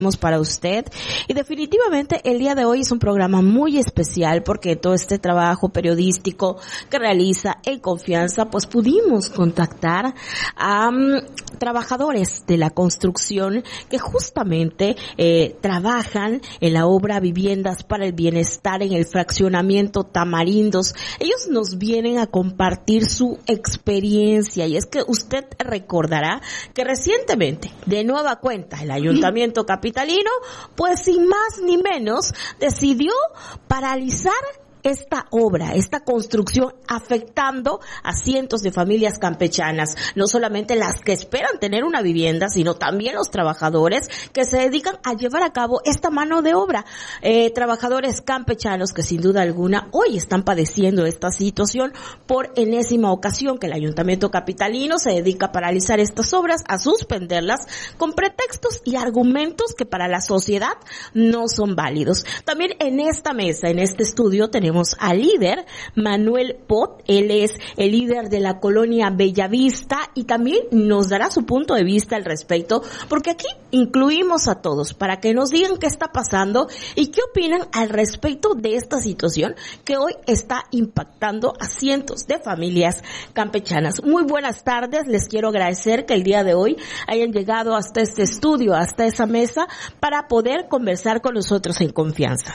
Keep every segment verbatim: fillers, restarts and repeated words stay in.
para usted, y definitivamente el día de hoy es un programa muy especial porque todo este trabajo periodístico que realiza En Confianza, pues pudimos contactar a um, trabajadores de la construcción que justamente eh, trabajan en la obra Viviendas para el Bienestar en el fraccionamiento Tamarindos. Ellos nos vienen a compartir su experiencia, y es que usted recordará que recientemente, de nueva cuenta, el Ayuntamiento Capitalino, pues sin más ni menos, decidió paralizar esta obra, esta construcción, afectando a cientos de familias campechanas, no solamente las que esperan tener una vivienda, sino también los trabajadores que se dedican a llevar a cabo esta mano de obra, eh, trabajadores campechanos que sin duda alguna hoy están padeciendo esta situación por enésima ocasión, que el Ayuntamiento Capitalino se dedica a paralizar estas obras, a suspenderlas con pretextos y argumentos que para la sociedad no son válidos. También en esta mesa, en este estudio, tenemos al líder Manuel Pot. Él es el líder de la colonia Bellavista y también nos dará su punto de vista al respecto, porque aquí incluimos a todos para que nos digan qué está pasando y qué opinan al respecto de esta situación que hoy está impactando a cientos de familias campechanas. Muy buenas tardes, les quiero agradecer que el día de hoy hayan llegado hasta este estudio, hasta esa mesa, para poder conversar con nosotros en confianza.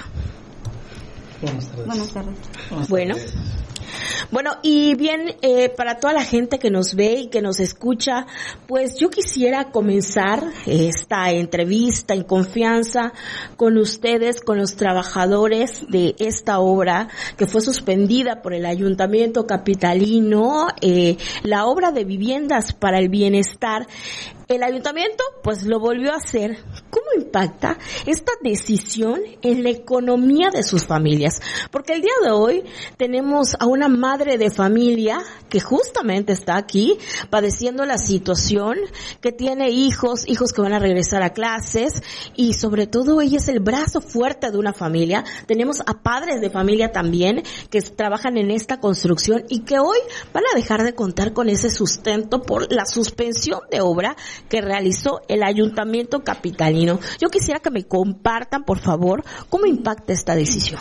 Buenas tardes. Buenas tardes. Buenas bueno, tardes. bueno, y bien, eh, para toda la gente que nos ve y que nos escucha, pues yo quisiera comenzar esta entrevista en confianza con ustedes, con los trabajadores de esta obra que fue suspendida por el Ayuntamiento Capitalino, eh, la obra de Viviendas para el Bienestar. El Ayuntamiento pues lo volvió a hacer. ¿Cómo impacta esta decisión en la economía de sus familias? Porque el día de hoy tenemos a una madre de familia que justamente está aquí padeciendo la situación, que tiene hijos, hijos que van a regresar a clases, y sobre todo ella es el brazo fuerte de una familia. Tenemos a padres de familia también que trabajan en esta construcción y que hoy van a dejar de contar con ese sustento por la suspensión de obra que realizó el Ayuntamiento Capitalino. Yo quisiera que me compartan, por favor, cómo impacta esta decisión.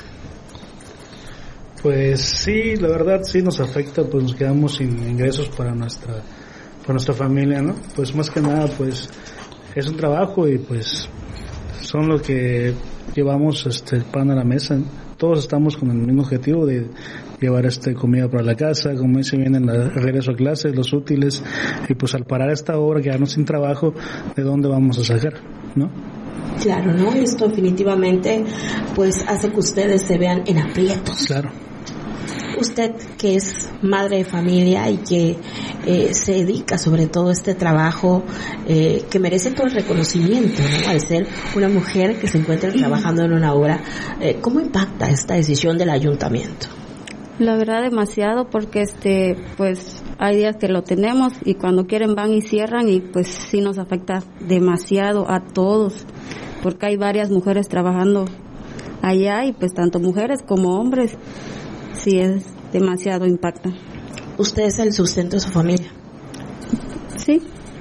Pues sí, la verdad sí nos afecta, pues nos quedamos sin ingresos para nuestra para nuestra familia, ¿no? Pues más que nada, pues es un trabajo y pues son lo que llevamos este el pan a la mesa. Todos estamos con el mismo objetivo de llevar este comida para la casa, como dice bien en el regreso a clases, los útiles, y pues al parar esta obra, quedarnos sin trabajo, ¿de dónde vamos a sacar, no? Claro, ¿no? Esto definitivamente pues hace que ustedes se vean en aprietos. Claro. Usted, que es madre de familia y que eh, se dedica sobre todo a este trabajo eh, que merece todo el reconocimiento, ¿no? Al ser una mujer que se encuentra trabajando en una obra, eh, ¿cómo impacta esta decisión del Ayuntamiento? La verdad demasiado, porque este pues hay días que lo tenemos y cuando quieren van y cierran, y pues sí nos afecta demasiado a todos, porque hay varias mujeres trabajando allá y pues tanto mujeres como hombres. Sí, es demasiado impacta. ¿Usted es el sustento de su familia? Sí.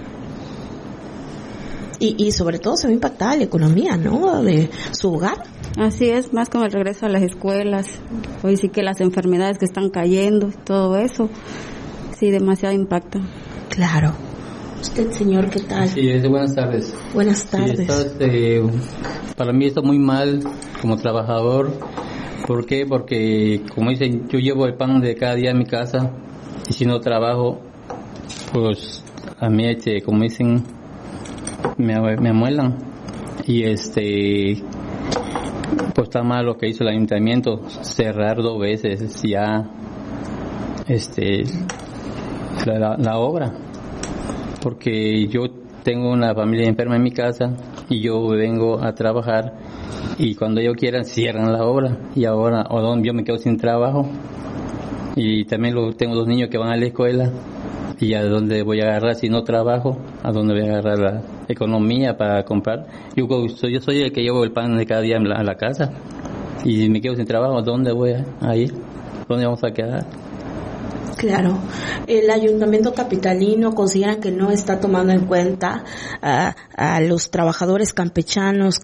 Y, y sobre todo se va a impactar la economía, ¿no?, de su hogar. Así es, más con el regreso a las escuelas, hoy sí que las enfermedades que están cayendo, todo eso, sí, demasiado impacta. Claro. Usted, señor, ¿qué tal? Sí, es, buenas tardes. Buenas tardes. Sí, esto, este, para mí está muy mal como trabajador. ¿Por qué? Porque, como dicen, yo llevo el pan de cada día a mi casa y si no trabajo, pues a mí, este, como dicen, me, me amuelan. Y este, pues está mal lo que hizo el ayuntamiento, cerrar dos veces ya este la, la, la obra. Porque yo tengo una familia enferma en mi casa y yo vengo a trabajar y cuando ellos quieran cierran la obra y ahora o yo me quedo sin trabajo y también lo, tengo dos niños que van a la escuela y a dónde voy a agarrar si no trabajo, a dónde voy a agarrar la economía para comprar. Yo, yo soy el que llevo el pan de cada día a la, a la casa y me quedo sin trabajo, ¿dónde voy a, a ir? ¿Dónde vamos a quedar? Claro, el ayuntamiento capitalino considera que no está tomando en cuenta a, a los trabajadores campechanos